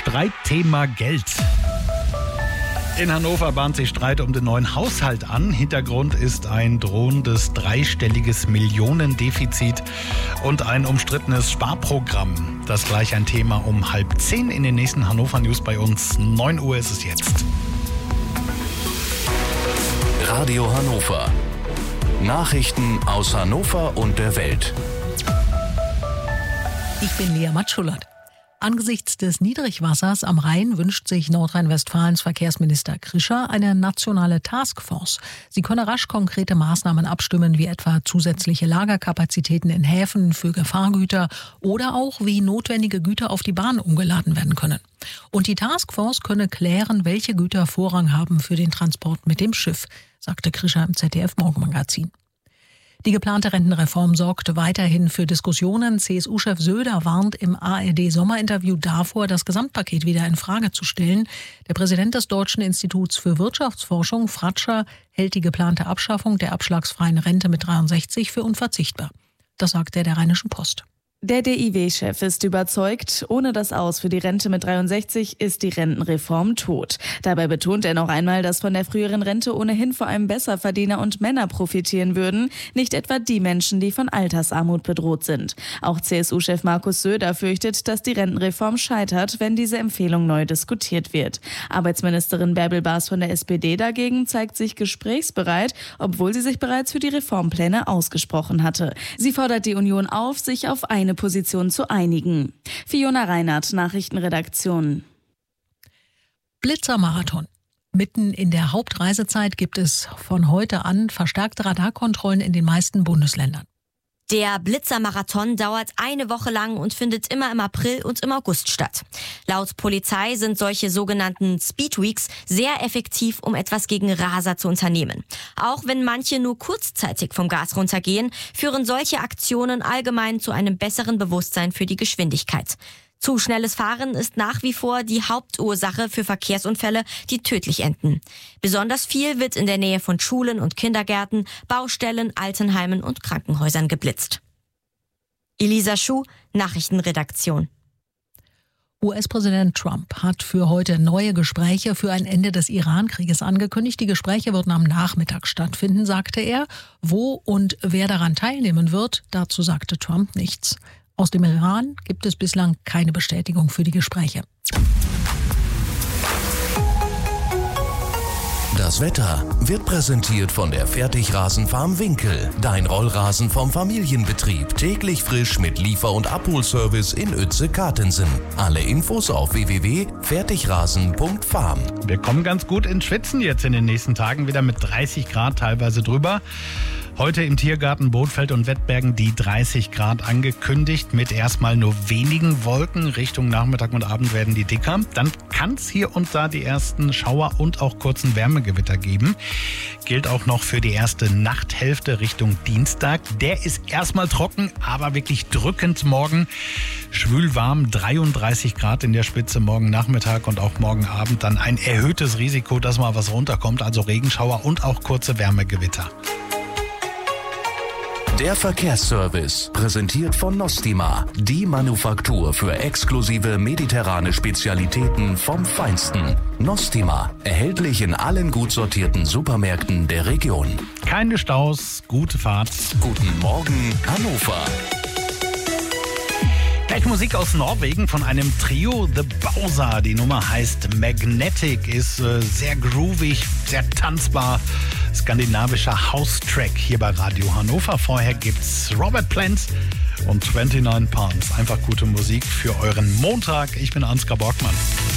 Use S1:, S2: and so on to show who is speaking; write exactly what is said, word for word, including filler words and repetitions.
S1: Streitthema Geld. In Hannover bahnt sich Streit um den neuen Haushalt an. Hintergrund ist ein drohendes dreistelliges Millionendefizit und ein umstrittenes Sparprogramm. Das gleich ein Thema um halb zehn in den nächsten Hannover News bei uns. neun Uhr ist es jetzt.
S2: Radio Hannover. Nachrichten aus Hannover und der Welt.
S3: Ich bin Lea Matschulert. Angesichts des Niedrigwassers am Rhein wünscht sich Nordrhein-Westfalens Verkehrsminister Krischer eine nationale Taskforce. Sie könne rasch konkrete Maßnahmen abstimmen, wie etwa zusätzliche Lagerkapazitäten in Häfen für Gefahrgüter oder auch wie notwendige Güter auf die Bahn umgeladen werden können. Und die Taskforce könne klären, welche Güter Vorrang haben für den Transport mit dem Schiff, sagte Krischer im Z D F-Morgenmagazin. Die geplante Rentenreform sorgt weiterhin für Diskussionen. C S U-Chef Söder warnt im A R D-Sommerinterview davor, das Gesamtpaket wieder in Frage zu stellen. Der Präsident des Deutschen Instituts für Wirtschaftsforschung, Fratscher, hält die geplante Abschaffung der abschlagsfreien Rente mit dreiundsechzig für unverzichtbar. Das sagt er der Rheinischen Post.
S4: Der D I W-Chef ist überzeugt, ohne das Aus für die Rente mit dreiundsechzig ist die Rentenreform tot. Dabei betont er noch einmal, dass von der früheren Rente ohnehin vor allem Besserverdiener und Männer profitieren würden, nicht etwa die Menschen, die von Altersarmut bedroht sind. Auch C S U-Chef Markus Söder fürchtet, dass die Rentenreform scheitert, wenn diese Empfehlung neu diskutiert wird. Arbeitsministerin Bärbel Baas von der S P D dagegen zeigt sich gesprächsbereit, obwohl sie sich bereits für die Reformpläne ausgesprochen hatte. Sie fordert die Union auf, sich auf eine Position zu einigen. Fiona Reinhardt, Nachrichtenredaktion.
S3: Blitzermarathon. Mitten in der Hauptreisezeit gibt es von heute an verstärkte Radarkontrollen in den meisten Bundesländern.
S5: Der Blitzermarathon dauert eine Woche lang und findet immer im April und im August statt. Laut Polizei sind solche sogenannten Speedweeks sehr effektiv, um etwas gegen Raser zu unternehmen. Auch wenn manche nur kurzzeitig vom Gas runtergehen, führen solche Aktionen allgemein zu einem besseren Bewusstsein für die Geschwindigkeit. Zu schnelles Fahren ist nach wie vor die Hauptursache für Verkehrsunfälle, die tödlich enden. Besonders viel wird in der Nähe von Schulen und Kindergärten, Baustellen, Altenheimen und Krankenhäusern geblitzt. Elisa Schuh, Nachrichtenredaktion.
S3: U S-Präsident Trump hat für heute neue Gespräche für ein Ende des Iran-Krieges angekündigt. Die Gespräche würden am Nachmittag stattfinden, sagte er. Wo und wer daran teilnehmen wird, dazu sagte Trump nichts. Aus dem Iran gibt es bislang keine Bestätigung für die Gespräche.
S2: Das Wetter wird präsentiert von der Fertigrasenfarm Winkel. Dein Rollrasen vom Familienbetrieb. Täglich frisch mit Liefer- und Abholservice in Uetze-Kartensen. Alle Infos auf w w w punkt fertigrasen punkt farm.
S1: Wir kommen ganz gut ins Schwitzen jetzt in den nächsten Tagen, wieder mit dreißig Grad teilweise drüber. Heute im Tiergarten Bothfeld und Wettbergen die dreißig Grad angekündigt, mit erstmal nur wenigen Wolken. Richtung Nachmittag und Abend werden die dicker. Dann kann es hier und da die ersten Schauer und auch kurzen Wärmegewitter geben. Gilt auch noch für die erste Nachthälfte Richtung Dienstag. Der ist erstmal trocken, aber wirklich drückend morgen. Schwül warm, dreiunddreißig Grad in der Spitze morgen Nachmittag und auch morgen Abend. Dann ein erhöhtes Risiko, dass mal was runterkommt, also Regenschauer und auch kurze Wärmegewitter.
S2: Der Verkehrsservice, präsentiert von Nostima, die Manufaktur für exklusive mediterrane Spezialitäten vom Feinsten. Nostima, erhältlich in allen gut sortierten Supermärkten der Region.
S1: Keine Staus, gute Fahrt.
S2: Guten Morgen, Hannover.
S1: Gleich Musik aus Norwegen von einem Trio, The Bowser. Die Nummer heißt Magnetic, ist äh, sehr groovig, sehr tanzbar. Skandinavischer House-Track hier bei Radio Hannover. Vorher gibt's Robert Plant und neunundzwanzig Pounds. Einfach gute Musik für euren Montag. Ich bin Ansgar Borgmann.